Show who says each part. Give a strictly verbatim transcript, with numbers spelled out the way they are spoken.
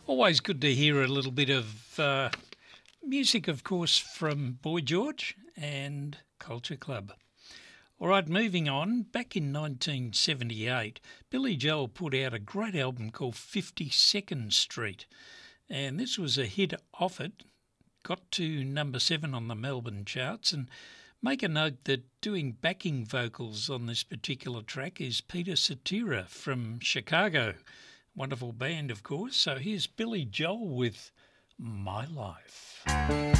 Speaker 1: Always good to hear a little bit of uh, music, of course, from Boy George and Culture Club. All right, moving on. Back in nineteen seventy-eight, Billy Joel put out a great album called fifty-second Street, and this was a hit off it, got to number seven on the Melbourne charts. And make a note that doing backing vocals on this particular track is Peter Cetera from Chicago. Wonderful band, of course. So here's Billy Joel with My Life.